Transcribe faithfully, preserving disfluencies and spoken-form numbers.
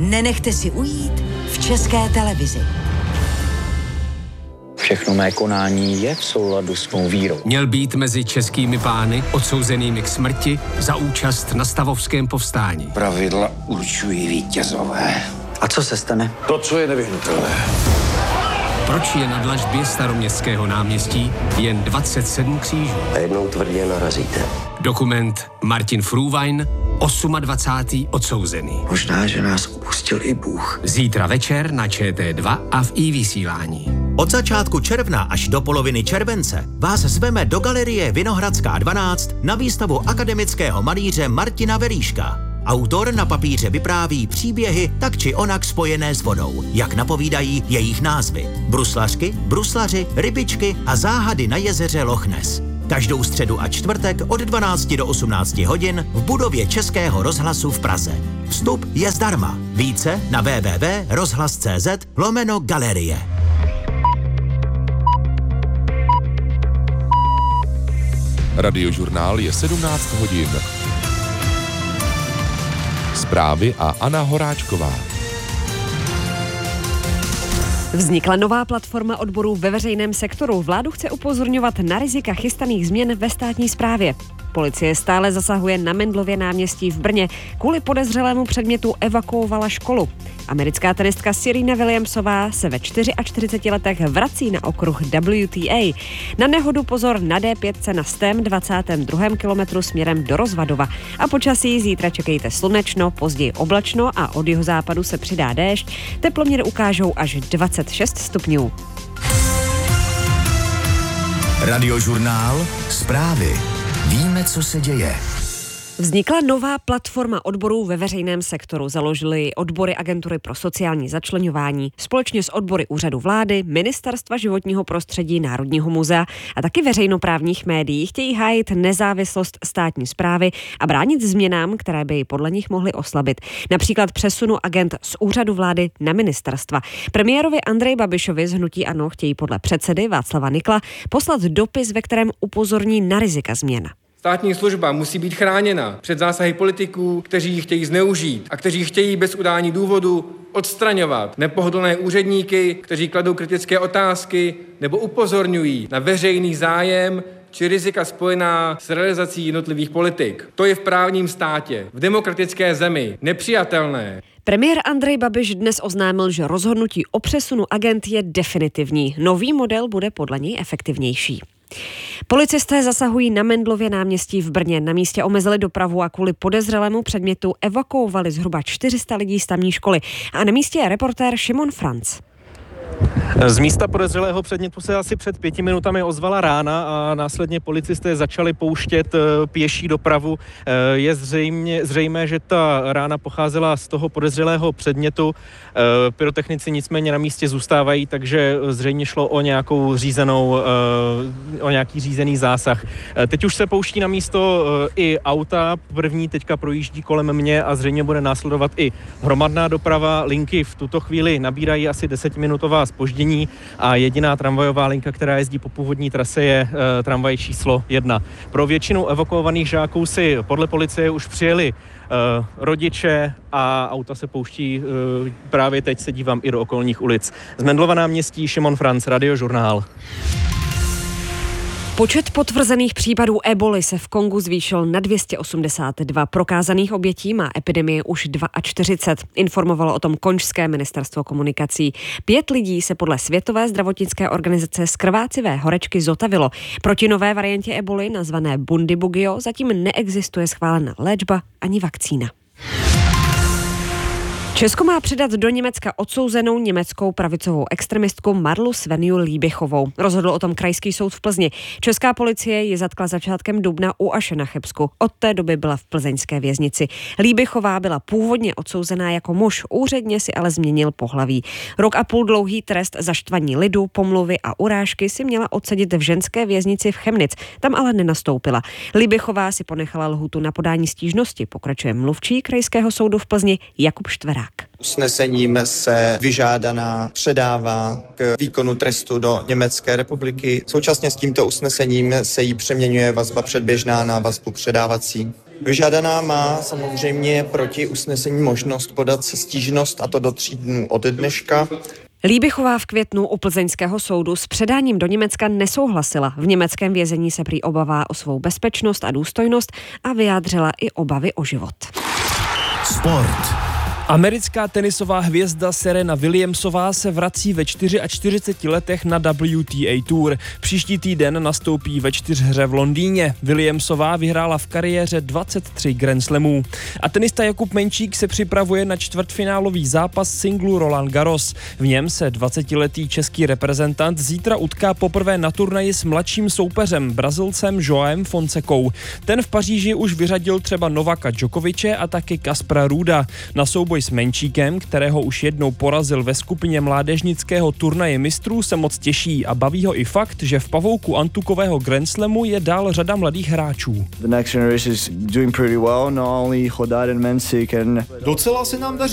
nenechte si ujít v České televizi. Všechno mé konání je v souladu s mou vírou. Měl být mezi českými pány odsouzenými k smrti za účast na stavovském povstání. Pravidla určují vítězové. A co se stane? To, co je nevyhnutelné. Proč je na dlažbě Staroměstského náměstí jen dvacet sedm křížů? A jednou tvrdě narazíte. Dokument Martin Frůvajn, dvacátý osmý odsouzený. Možná, že nás opustil i Bůh. Zítra večer na Č T dva a v i vysílání. Od začátku června až do poloviny července vás zveme do galerie Vinohradská dvanáct na výstavu akademického malíře Martina Veríška. Autor na papíře vypráví příběhy tak či onak spojené s vodou, jak napovídají jejich názvy. Bruslařky, bruslaři, rybičky a záhady na jezeře Loch Ness. Každou středu a čtvrtek od dvanácti do osmnácti hodin v budově Českého rozhlasu v Praze. Vstup je zdarma. Více na w w w tečka rozhlas tečka cz lomeno galerie. Radiožurnál je sedmnáct hodin. Zprávy a Anna Horáčková. Vznikla nová platforma odborů ve veřejném sektoru. Vládu chce upozorňovat na rizika chystaných změn ve státní správě. Policie stále zasahuje na Mendlově náměstí v Brně. Kvůli podezřelému předmětu evakuovala školu. Americká tenistka Serena Williamsová se ve čtyřiceti čtyřech letech vrací na okruh W T A. Na nehodu pozor na D pět na stém dvacátém druhém kilometru směrem do Rozvadova. A počasí zítra čekejte slunečno, později oblačno a od jihozápadu se přidá déšť. Teploměry ukážou až dvacet šest stupňů. Radiožurnál, zprávy. Víme, co se děje. Vznikla nová platforma odborů ve veřejném sektoru. Založily odbory Agentury pro sociální začleňování společně s odbory Úřadu vlády, Ministerstva životního prostředí, Národního muzea a taky veřejnoprávních médií. Chtějí hájit nezávislost státní správy a bránit změnám, které by ji podle nich mohly oslabit. Například přesunu agent z Úřadu vlády na ministerstva. Premiérovi Andreji Babišovi z hnutí ANO chtějí podle předsedy Václava Nykla poslat dopis, ve kterém upozorní na rizika změn. Státní služba musí být chráněna před zásahy politiků, kteří ji chtějí zneužít a kteří chtějí bez udání důvodu odstraňovat nepohodlné úředníky, kteří kladou kritické otázky nebo upozorňují na veřejný zájem či rizika spojená s realizací jednotlivých politik. To je v právním státě, v demokratické zemi nepřijatelné. Premiér Andrej Babiš dnes oznámil, že rozhodnutí o přesunu agent je definitivní. Nový model bude podle něj efektivnější. Policisté zasahují na Mendlově náměstí v Brně. Na místě omezili dopravu a kvůli podezřelému předmětu evakuovali zhruba čtyři sta lidí z tamní školy. A na místě je reportér Šimon Franc. Z místa podezřelého předmětu se asi před pěti minutami ozvala rána a následně policisté začali pouštět pěší dopravu. Je zřejmě, zřejmé, že ta rána pocházela z toho podezřelého předmětu. Pyrotechnici nicméně na místě zůstávají, takže zřejmě šlo o nějakou řízenou, o nějaký řízený zásah. Teď už se pouští na místo i auta. První teďka projíždí kolem mě a zřejmě bude následovat i hromadná doprava. Linky v tuto chvíli nabírají asi desetiminutová zpoždění a jediná tramvajová linka, která jezdí po původní trase, je e, tramvaj číslo jedna. Pro většinu evakuovaných žáků si podle policie už přijeli e, rodiče a auta se pouští e, právě teď se dívám i do okolních ulic. Z Mendlova náměstí Šimon Franc, Radiožurnál. Počet potvrzených případů eboly se v Kongu zvýšil na dvě stě osmdesát dva. Prokázaných obětí má epidemie už čtyřicet dva. Informovalo o tom konžské ministerstvo komunikací. Pět lidí se podle Světové zdravotnické organizace z krvácivé horečky zotavilo. Proti nové variantě eboly, nazvané Bundibugyo, zatím neexistuje schválená léčba ani vakcína. Česko má předat do Německa odsouzenou německou pravicovou extremistku Marlu Svenju Líbichovou. Rozhodl o tom krajský soud v Plzni. Česká policie ji zatkla začátkem dubna u Aše na Chebsku. Od té doby byla v plzeňské věznici. Líbichová byla původně odsouzená jako muž, úředně si ale změnil pohlaví. Rok a půl dlouhý trest za štvaní lidu, pomluvy a urážky si měla odsedět v ženské věznici v Chemnitz. Tam ale nenastoupila. Líbichová si ponechala lhůtu na podání stížnosti, pokračuje mluvčí krajského soudu v Plzni Jakub Štverák. Usnesením se vyžádaná předává k výkonu trestu do Německé republiky. Současně s tímto usnesením se jí přeměňuje vazba předběžná na vazbu předávací. Vyžádaná má samozřejmě proti usnesení možnost podat se stížnost, a to do tří dnů od dneška. Líbichová v květnu u plzeňského soudu s předáním do Německa nesouhlasila. V německém vězení se prý obává o svou bezpečnost a důstojnost a vyjádřila i obavy o život. Sport. Americká tenisová hvězda Serena Williamsová se vrací ve čtyřiadčtyřiceti letech na W T A Tour. Příští týden nastoupí ve čtyřhře v Londýně. Williamsová vyhrála v kariéře dvacet tři Grand Slamů. A tenista Jakub Menčík se připravuje na čtvrtfinálový zápas singlu Roland Garros. V něm se dvacetiletý český reprezentant zítra utká poprvé na turnaji s mladším soupeřem, Brazilcem Joaem Fonsecou. Ten v Paříži už vyřadil třeba Novaka Djokoviče a taky Kaspra Ruuda. Na souboj s Menčíkem, kterého už jednou porazil ve skupině mládežnického turnaje mistrů, se moc těší a baví ho i fakt, že v pavouku antukového Grand Slamu je dál řada mladých hráčů. The next generation is doing pretty well, not only Hodar and Mencik and Docela se nám daří.